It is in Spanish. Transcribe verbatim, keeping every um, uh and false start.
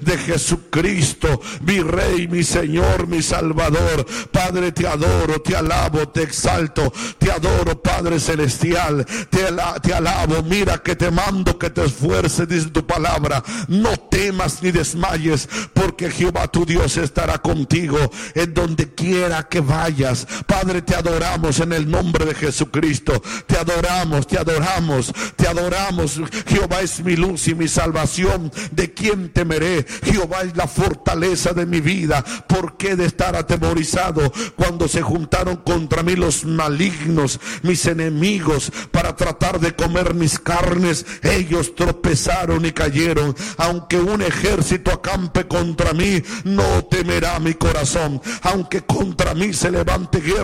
de Jesucristo, mi Rey, mi Señor, mi Salvador. Padre, te adoro, te alabo, te exalto, te adoro, Padre celestial, te, ala, te alabo. Mira que te mando que te esfuerces, dice tu palabra. No temas ni desmayes, porque Jehová tu Dios estará contigo en donde quiera que vayas. Padre, te adoramos en el nombre de Jesucristo. Te adoramos, te adoramos, te adoramos. Jehová es mi luz y mi salvación. ¿De quién temeré? Jehová es la fortaleza de mi vida. ¿Por qué de estar atemorizado cuando se juntaron contra mí los malignos, mis enemigos, para tratar de comer mis carnes? Ellos tropezaron y cayeron. Aunque un ejército acampe contra mí, no temerá mi corazón. Aunque contra mí se levante guerra